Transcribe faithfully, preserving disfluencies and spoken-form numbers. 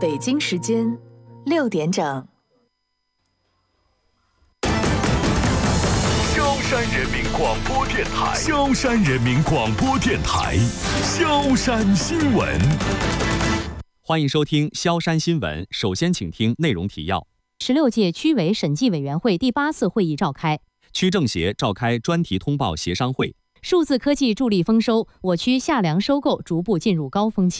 北京时间六点整。 萧山人民广播电台，萧山人民广播电台，萧山新闻。 欢迎收听萧山新闻。首先，请听内容提要： 十六届区委审计委员会第八次会议召开， 区政协召开专题通报协商会。 数字科技助力丰收，我区夏粮收购逐步进入高峰期。